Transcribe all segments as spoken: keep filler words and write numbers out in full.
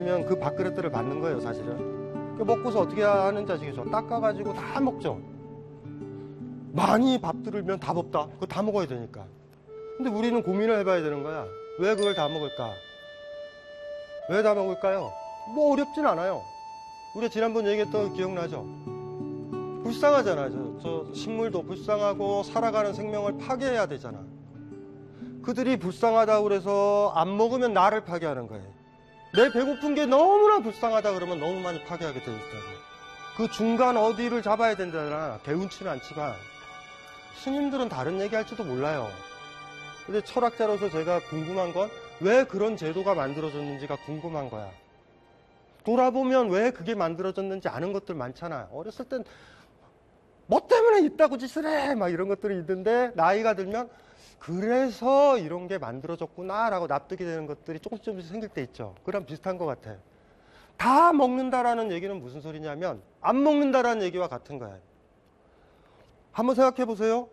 그러면 그 밥그릇들을 받는 거예요, 사실은. 먹고서 어떻게 하는지 아시겠죠? 닦아가지고 다 먹죠. 많이 밥 들으면 답 없다. 그거 다 먹어야 되니까. 근데 우리는 고민을 해봐야 되는 거야. 왜 그걸 다 먹을까? 왜 다 먹을까요? 뭐 어렵진 않아요. 우리가 지난번 얘기했던 거 기억나죠? 불쌍하잖아요. 저, 저 식물도 불쌍하고 살아가는 생명을 파괴해야 되잖아. 그들이 불쌍하다고 그래서 안 먹으면 나를 파괴하는 거예요. 내 배고픈 게 너무나 불쌍하다 그러면 너무 많이 파괴하게 돼 있다고. 그 중간 어디를 잡아야 된다잖아. 개운치는 않지만 스님들은 다른 얘기할지도 몰라요. 근데 철학자로서 제가 궁금한 건 왜 그런 제도가 만들어졌는지가 궁금한 거야. 돌아보면 왜 그게 만들어졌는지 아는 것들 많잖아. 어렸을 땐 뭐 때문에 있다고 짓을 해 막 이런 것들이 있는데 나이가 들면 그래서 이런 게 만들어졌구나 라고 납득이 되는 것들이 조금씩 조금씩 생길 때 있죠. 그럼 비슷한 것 같아. 다 먹는다라는 얘기는 무슨 소리냐면 안 먹는다라는 얘기와 같은 거예요. 한번 생각해 보세요.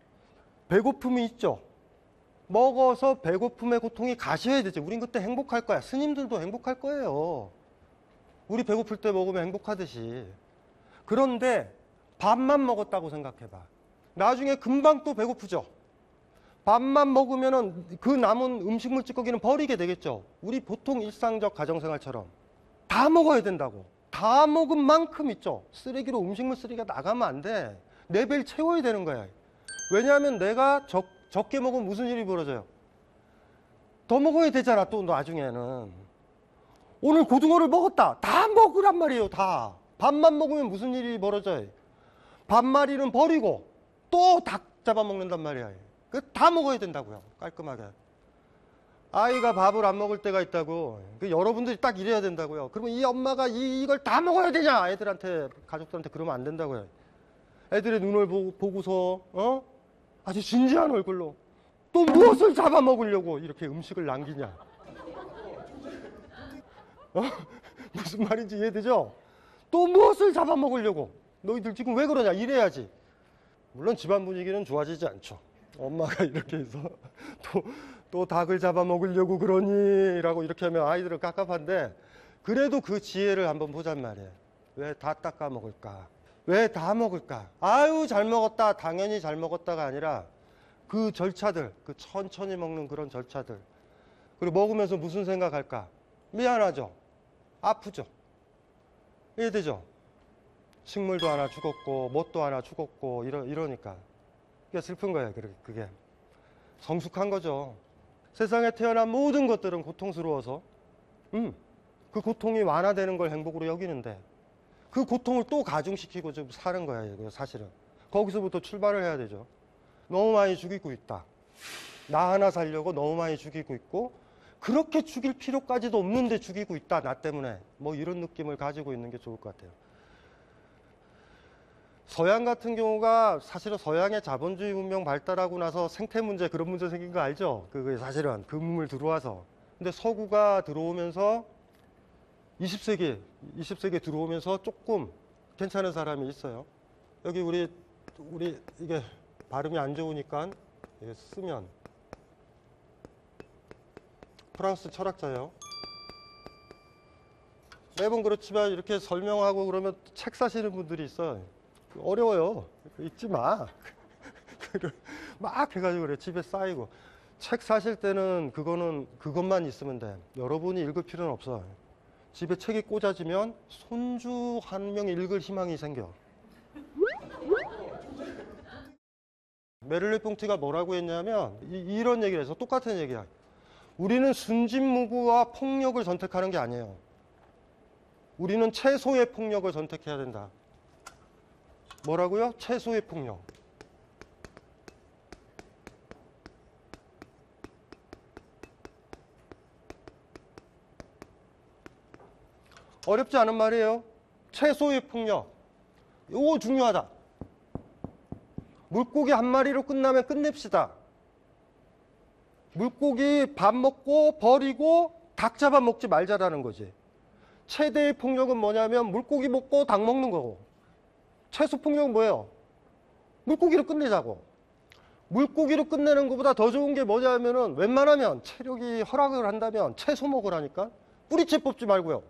배고픔이 있죠. 먹어서 배고픔의 고통이 가셔야 되죠. 우린 그때 행복할 거야. 스님들도 행복할 거예요. 우리 배고플 때 먹으면 행복하듯이. 그런데 밥만 먹었다고 생각해봐. 나중에 금방 또 배고프죠. 밥만 먹으면은 그 남은 음식물 찌꺼기는 버리게 되겠죠. 우리 보통 일상적 가정생활처럼 다 먹어야 된다고. 다 먹은 만큼 있죠. 쓰레기로 음식물 쓰레기가 나가면 안 돼. 내 배를 채워야 되는 거야. 왜냐하면 내가 적, 적게 먹으면 무슨 일이 벌어져요? 더 먹어야 되잖아. 또 나중에는. 오늘 고등어를 먹었다. 다 먹으란 말이에요. 다. 밥만 먹으면 무슨 일이 벌어져요? 밥마리는 버리고 또 닭 잡아먹는단 말이야. 그 다 먹어야 된다고요. 깔끔하게. 아이가 밥을 안 먹을 때가 있다고. 그 여러분들이 딱 이래야 된다고요. 그러면 이 엄마가 이, 이걸 다 먹어야 되냐? 애들한테, 가족들한테 그러면 안 된다고요. 애들의 눈을 보고, 보고서 어? 아주 진지한 얼굴로 또 무엇을 잡아먹으려고 이렇게 음식을 남기냐? 어? 무슨 말인지 이해되죠? 또 무엇을 잡아먹으려고? 너희들 지금 왜 그러냐? 이래야지. 물론 집안 분위기는 좋아지지 않죠. 엄마가 이렇게 해서 또, 또 닭을 잡아먹으려고 그러니? 라고 이렇게 하면 아이들은 깝깝한데 그래도 그 지혜를 한번 보잔 말이에요. 왜 다 닦아먹을까? 왜 다 먹을까? 아유 잘 먹었다. 당연히 잘 먹었다가 아니라 그 절차들, 그 천천히 먹는 그런 절차들. 그리고 먹으면서 무슨 생각할까? 미안하죠? 아프죠? 이해되죠? 식물도 하나 죽었고 뭣도 하나 죽었고 이러, 이러니까 그게 슬픈 거예요. 그게 성숙한 거죠. 세상에 태어난 모든 것들은 고통스러워서 음, 그 고통이 완화되는 걸 행복으로 여기는데 그 고통을 또 가중시키고 좀 사는 거예요. 사실은 거기서부터 출발을 해야 되죠. 너무 많이 죽이고 있다. 나 하나 살려고 너무 많이 죽이고 있고 그렇게 죽일 필요까지도 없는데 죽이고 있다. 나 때문에 뭐 이런 느낌을 가지고 있는 게 좋을 것 같아요. 서양 같은 경우가 사실은 서양의 자본주의 문명 발달하고 나서 생태 문제 그런 문제 생긴 거 알죠? 그게 사실은 금을 들어와서. 근데 서구가 들어오면서 이십 세기, 이십 세기에 들어오면서 조금 괜찮은 사람이 있어요. 여기 우리 우리 이게 발음이 안 좋으니까 이게 쓰면 프랑스 철학자예요. 매번 그렇지만 이렇게 설명하고 그러면 책 사시는 분들이 있어요. 어려워요. 읽지 마. 막 해가지고 그래. 집에 쌓이고. 책 사실 때는 그거는 그것만 있으면 돼. 여러분이 읽을 필요는 없어. 집에 책이 꽂아지면 손주 한 명이 읽을 희망이 생겨. 메를리 퐁티가 뭐라고 했냐면 이, 이런 얘기를 해서 똑같은 얘기야. 우리는 순진무구와 폭력을 선택하는 게 아니에요. 우리는 최소의 폭력을 선택해야 된다. 뭐라고요? 최소의 폭력. 어렵지 않은 말이에요. 최소의 폭력. 이거 중요하다. 물고기 한 마리로 끝나면 끝냅시다. 물고기 밥 먹고 버리고 닭 잡아 먹지 말자라는 거지. 최대의 폭력은 뭐냐면 물고기 먹고 닭 먹는 거고, 최소 폭력은 뭐예요? 물고기로 끝내자고. 물고기로 끝내는 것보다 더 좋은 게 뭐냐면은 웬만하면 체력이 허락을 한다면 채소 먹으라니까. 뿌리채 뽑지 말고요.